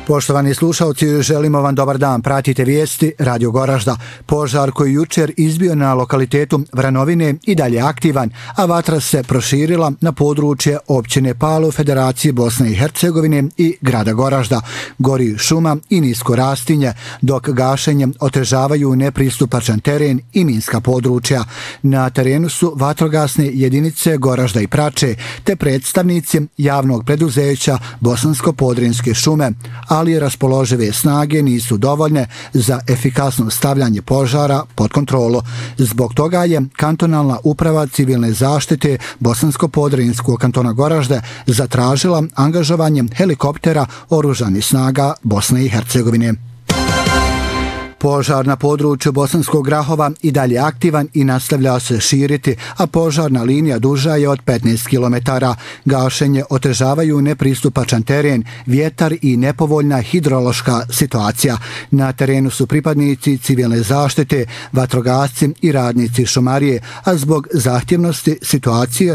Poštovani slušalci, želimo vam dobar dan. Pratite vijesti Radio Goražda. Požar koji jučer izbio na lokalitetu Vranovine i dalje aktivan, a vatra se proširila na područje općine Palo, Federacije Bosne i Hercegovine i grada Goražda. Gori šuma i nisko rastinje, dok gašenjem otežavaju nepristupačan teren i minska područja. Na terenu su vatrogasne jedinice Goražda i Prače, te predstavnici javnog preduzeća Bosansko-Podrinjske šume, ali raspoložive snage nisu dovoljne za efikasno stavljanje požara pod kontrolu. Zbog toga je kantonalna uprava civilne zaštite Bosansko-Podrinjskog kantona Goražde zatražila angažovanje helikoptera oružanih snaga Bosne i Hercegovine. Požar na području Bosanskog Grahova i dalje aktivan i nastavlja se širiti, a požarna linija duža je od 15 km. Gašenje otežavaju nepristupačan teren, vjetar i nepovoljna hidrološka situacija. Na terenu su pripadnici civilne zaštite, vatrogasci i radnici šumarije, a zbog zahtjevnosti situacije